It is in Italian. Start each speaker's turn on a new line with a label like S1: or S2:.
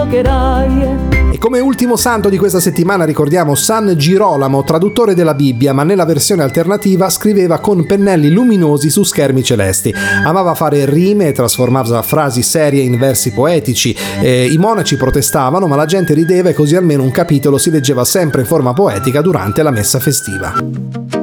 S1: invocherai.
S2: E come ultimo santo di questa settimana ricordiamo San Girolamo, traduttore della Bibbia, ma nella versione alternativa scriveva con pennelli luminosi su schermi celesti. Amava fare rime e trasformava frasi serie in versi poetici. I monaci protestavano, ma la gente rideva e così almeno un capitolo si leggeva sempre in forma poetica durante la messa festiva.